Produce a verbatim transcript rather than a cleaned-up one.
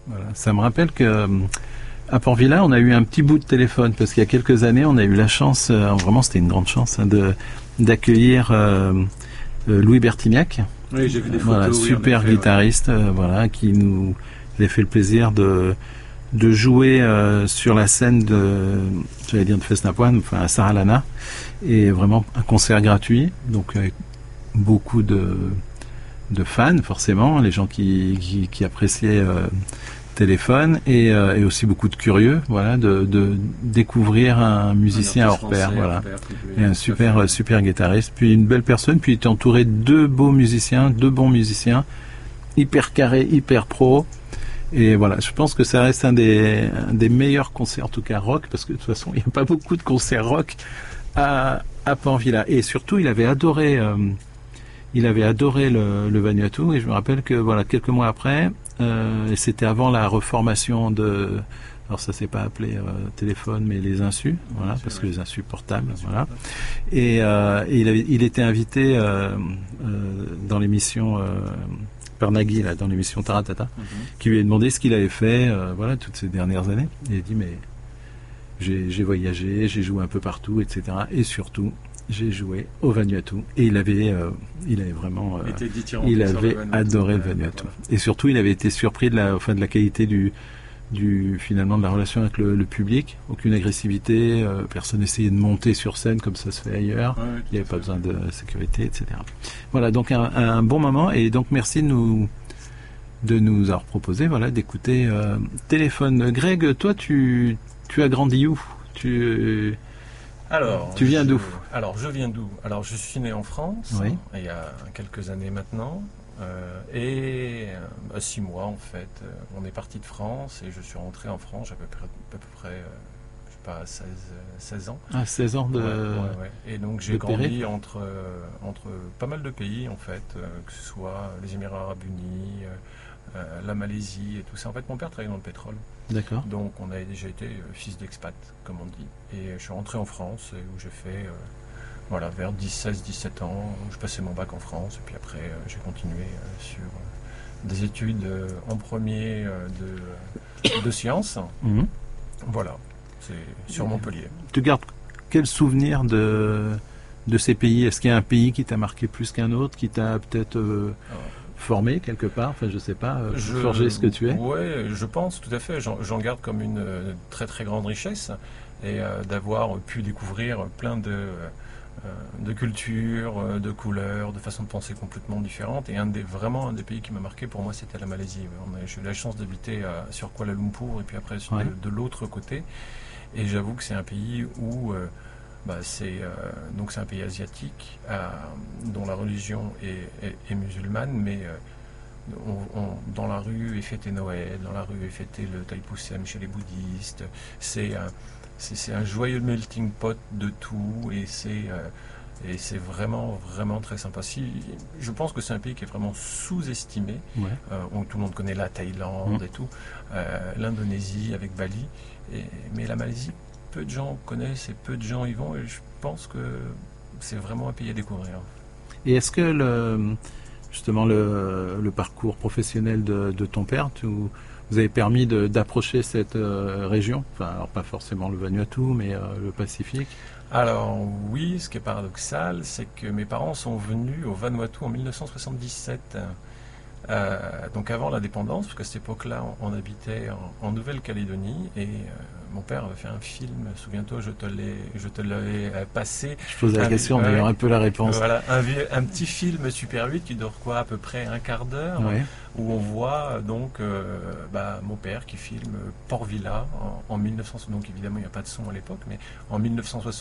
Voilà. Ça me rappelle que à Port-Vila, on a eu un petit bout de téléphone parce qu'il y a quelques années, on a eu la chance, euh, vraiment c'était une grande chance, hein, de d'accueillir euh, euh, Louis Bertignac, oui, j'ai vu des photos, voilà, oui, super effet, guitariste, ouais. euh, voilà, qui nous a fait le plaisir de de jouer euh, sur la scène de, j'allais dire de Festnapoine, enfin à Saralana, et vraiment un concert gratuit, donc avec beaucoup de de fans forcément, les gens qui qui, qui appréciaient euh, Téléphone et, euh, et aussi beaucoup de curieux, voilà, de, de découvrir un musicien un hors pair, français, voilà, hors pair, et un super super guitariste, puis une belle personne, puis il était entouré de deux beaux musiciens, deux bons musiciens, hyper carré, hyper pro, et voilà, je pense que ça reste un des un des meilleurs concerts, en tout cas rock, parce que de toute façon il n'y a pas beaucoup de concerts rock à à Port-Vila, et surtout il avait adoré euh, il avait adoré le, le Vanuatu, et je me rappelle que voilà, quelques mois après, euh, et c'était avant la reformation de, alors ça s'est pas appelé euh, téléphone, mais les insus, voilà, insus, parce ouais. que les insus portables, insus voilà. Portable. Et, euh, et il, avait, il était invité euh, euh, dans l'émission euh, par Nagui, là, dans l'émission Taratata, mm-hmm. qui lui a demandé ce qu'il avait fait, euh, voilà, toutes ces dernières années. Et il a dit mais j'ai, j'ai voyagé, j'ai joué un peu partout, et cetera. Et surtout j'ai joué au Vanuatu et il avait, euh, il avait vraiment, euh, il avait le adoré le Vanuatu. Voilà. Et surtout, il avait été surpris de la, enfin, de la qualité du, du, finalement, de la relation avec le, le public. Aucune agressivité, euh, personne essayait de monter sur scène comme ça se fait ailleurs. Ouais, il n'y avait pas besoin de sécurité, et cetera. Voilà, donc un, un bon moment et donc merci de nous, de nous avoir proposé, voilà, d'écouter euh, Téléphone. Greg, toi, tu, tu as grandi où? Tu Alors, tu viens je, d'où? Alors, je viens d'où? Alors, je suis né en France, oui. il y a quelques années maintenant, euh, et à six mois en fait, on est parti de France et je suis rentré en France à peu près, à peu près euh, je sais pas, seize, seize ans. Ah, seize ans de... Ouais, ouais, ouais. Et donc, j'ai grandi entre, euh, entre pas mal de pays en fait, euh, que ce soit les Émirats Arabes Unis, euh, Euh, la Malaisie et tout ça. En fait, mon père travaillait dans le pétrole. D'accord. Donc, on a déjà été euh, fils d'expat, comme on dit. Et euh, je suis rentré en France, où j'ai fait, euh, voilà, vers dix, seize, dix-sept ans, où je passais mon bac en France. Et puis après, euh, j'ai continué euh, sur euh, des études euh, en premier euh, de, de sciences. Mm-hmm. Voilà, c'est sur Montpellier. Tu gardes quel souvenir de, de ces pays? Est-ce qu'il y a un pays qui t'a marqué plus qu'un autre, qui t'a peut-être... Euh, oh. formé quelque part, enfin je sais pas, euh, je, forger ce que tu es. Oui, je pense tout à fait. J'en, j'en garde comme une euh, très très grande richesse et euh, d'avoir pu découvrir plein de, euh, de cultures, euh, de couleurs, de façons de penser complètement différentes. Et un des, vraiment un des pays qui m'a marqué pour moi, c'était la Malaisie. On a, j'ai eu la chance d'habiter euh, sur Kuala Lumpur et puis après sur, ouais. de, de l'autre côté. Et j'avoue que c'est un pays où euh, Bah, c'est, euh, donc c'est un pays asiatique euh, dont la religion est, est, est musulmane, mais euh, on, on, dans la rue est fêté Noël, dans la rue est fêté le Thaipusam chez les bouddhistes. C'est un, c'est, c'est un joyeux melting pot de tout et c'est, euh, et c'est vraiment, vraiment très sympa. Si, je pense que c'est un pays qui est vraiment sous-estimé. Ouais. Euh, on, tout le monde connaît la Thaïlande mmh. et tout, euh, l'Indonésie avec Bali, et, mais la Malaisie, peu de gens connaissent et peu de gens y vont et je pense que c'est vraiment un pays à découvrir. Et est-ce que le, justement le, le parcours professionnel de, de ton père, tu, vous avez permis de, d'approcher cette euh, région, enfin alors pas forcément le Vanuatu mais euh, le Pacifique? Alors oui, ce qui est paradoxal, c'est que mes parents sont venus au Vanuatu en dix-neuf cent soixante-dix-sept. Euh, donc avant l'indépendance, parce qu'à cette époque-là, on, on habitait en, en Nouvelle-Calédonie et euh, mon père avait fait un film, souviens-toi, je te l'ai, je te l'avais passé. Je posais la un, question, mais il y aura un peu la réponse. Voilà, un, un petit film Super huit qui dure quoi, à peu près un quart d'heure, ouais. où on voit donc euh, bah, mon père qui filme Port-Vila en, en dix-neuf cents, donc évidemment il n'y a pas de son à l'époque, mais en dix-neuf cent soixante.